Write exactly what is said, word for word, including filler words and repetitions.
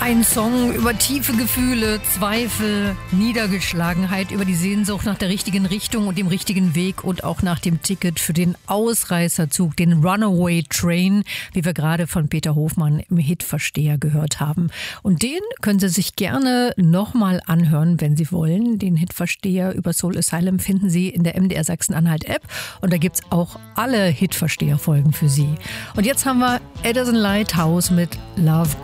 Ein Song über tiefe Gefühle, Zweifel, Niedergeschlagenheit, über die Sehnsucht nach der richtigen Richtung und dem richtigen Weg und auch nach dem Ticket für den Ausreißerzug, den Runaway Train, wie wir gerade von Peter Hofmann im Hitversteher gehört haben. Und den können Sie sich gerne nochmal anhören, wenn Sie wollen. Den Hitversteher über Soul Asylum finden Sie in der M D R Sachsen-Anhalt-App und da gibt's auch alle Hitversteher-Folgen für Sie. Und jetzt haben wir Edison Lighthouse mit Love